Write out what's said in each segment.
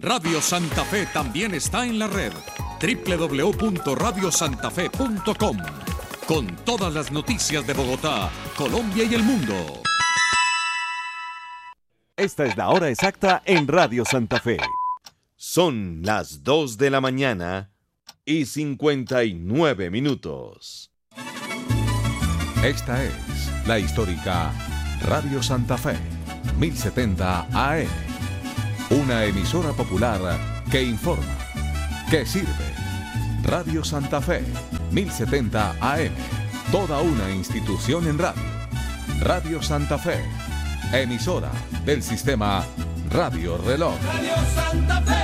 Radio Santa Fe también está en la red. www.radiosantafe.com. Con todas las noticias de Bogotá, Colombia y el mundo. Esta es la hora exacta en Radio Santa Fe. Son las 2 de la mañana y 59 minutos. Esta es la histórica Radio Santa Fe, 1070 AM. Una emisora popular que informa, que sirve. Radio Santa Fe, 1070 AM. Toda una institución en radio. Radio Santa Fe, emisora del sistema Radio Reloj. Radio Santa Fe,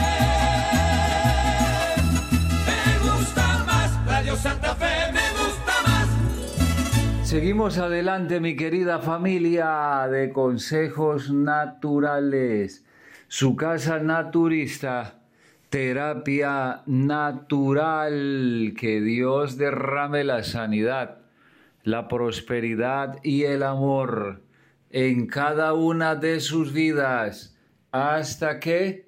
me gusta más. Radio Santa Fe, me gusta más. Seguimos adelante, mi querida familia de Consejos Naturales. Su casa naturista, terapia natural. Que Dios derrame la sanidad, la prosperidad y el amor en cada una de sus vidas, hasta que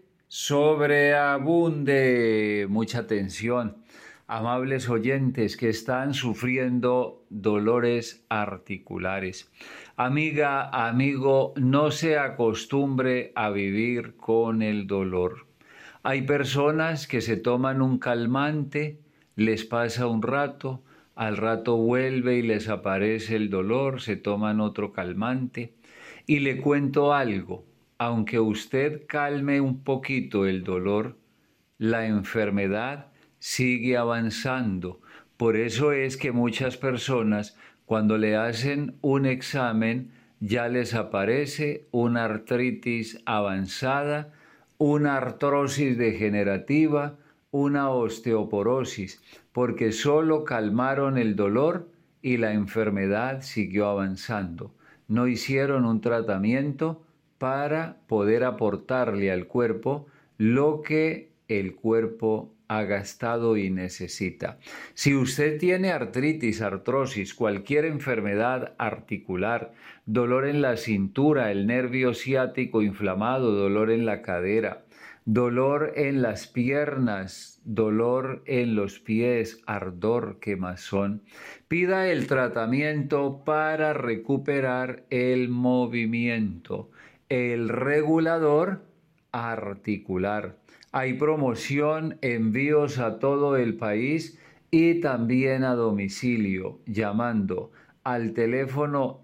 sobreabunde. Mucha atención, amables oyentes que están sufriendo dolores articulares. Amiga, amigo, no se acostumbre a vivir con el dolor. Hay personas que se toman un calmante, les pasa un rato, al rato vuelve y les aparece el dolor, se toman otro calmante. Y le cuento algo, aunque usted calme un poquito el dolor, la enfermedad sigue avanzando. Por eso es que muchas personas, cuando le hacen un examen, ya les aparece una artritis avanzada, una artrosis degenerativa, una osteoporosis, porque solo calmaron el dolor y la enfermedad siguió avanzando. No hicieron un tratamiento para poder aportarle al cuerpo lo que el cuerpo ha gastado y necesita. Si usted tiene artritis, artrosis, cualquier enfermedad articular, dolor en la cintura, el nervio ciático inflamado, dolor en la cadera, dolor en las piernas, dolor en los pies, ardor, quemazón, pida el tratamiento para recuperar el movimiento, el regulador articular. Hay promoción, envíos a todo el país y también a domicilio, llamando al teléfono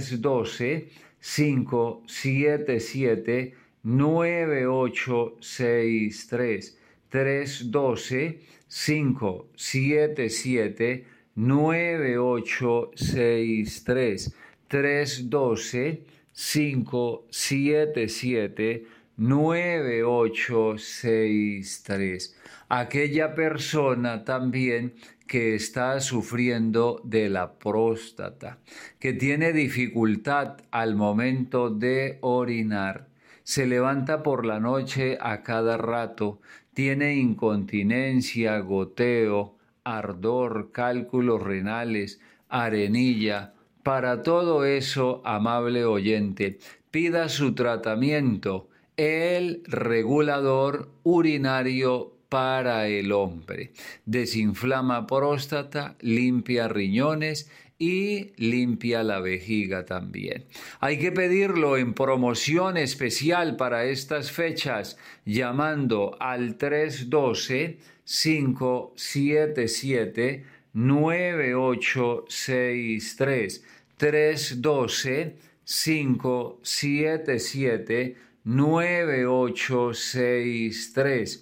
312-577-9863. 312-577-9863. 312-577-9863. Aquella persona también que está sufriendo de la próstata, que tiene dificultad al momento de orinar, se levanta por la noche a cada rato, tiene incontinencia, goteo, ardor, cálculos renales, arenilla. Para todo eso, amable oyente, pida su tratamiento, el regulador urinario para el hombre. Desinflama próstata, limpia riñones y limpia la vejiga también. Hay que pedirlo en promoción especial para estas fechas, llamando al 312-577-9863. 312-577-9863.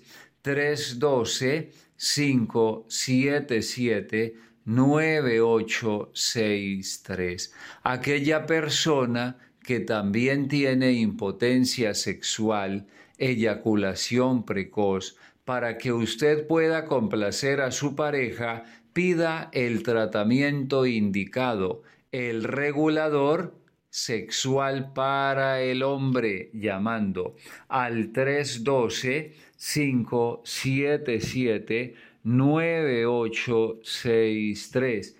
312-577-9863. Aquella persona que también tiene impotencia sexual, eyaculación precoz, para que usted pueda complacer a su pareja, pida el tratamiento indicado, el regulador sexual para el hombre, llamando al 312-577-9863.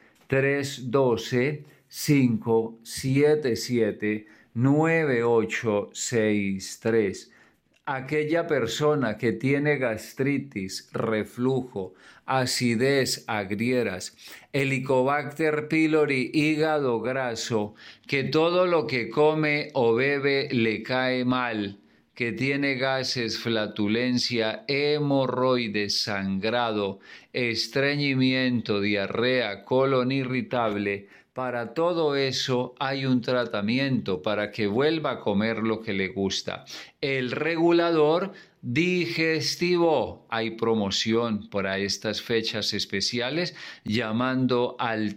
312-577-9863. aquella persona que tiene gastritis, reflujo, acidez, agrieras, Helicobacter pylori, hígado graso, que todo lo que come o bebe le cae mal, que tiene gases, flatulencia, hemorroides, sangrado, estreñimiento, diarrea, colon irritable. Para todo eso hay un tratamiento para que vuelva a comer lo que le gusta. El regulador digestivo. Hay promoción para estas fechas especiales llamando al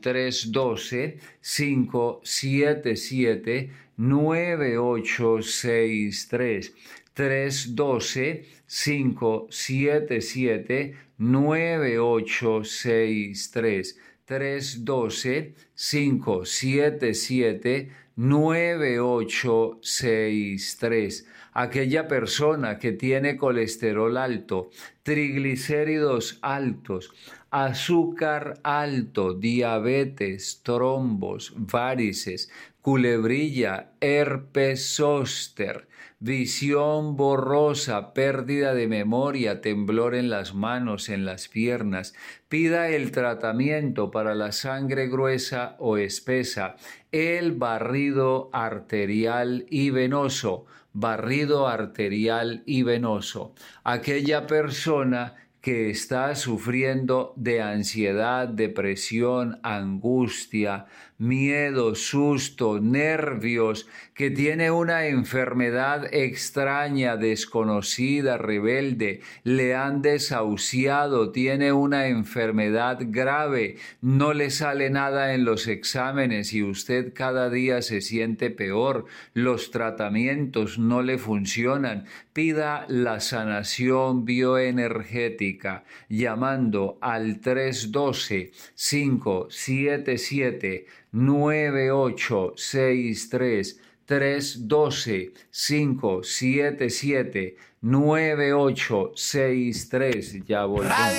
312-577-9863. 312-577-9863. 312-577-9863. Aquella persona que tiene colesterol alto, triglicéridos altos, azúcar alto, diabetes, trombos, varices, culebrilla, herpes zóster, visión borrosa, pérdida de memoria, temblor en las manos, en las piernas. Pida el tratamiento para la sangre gruesa o espesa, el barrido arterial y venoso. Barrido arterial y venoso. Aquella persona que está sufriendo de ansiedad, depresión, angustia, miedo, susto, nervios, que tiene una enfermedad extraña, desconocida, rebelde, le han desahuciado, tiene una enfermedad grave, no le sale nada en los exámenes y usted cada día se siente peor, los tratamientos no le funcionan. Pida la sanación bioenergética llamando al 312-577-9863, 312-577-9863. Ya volvemos.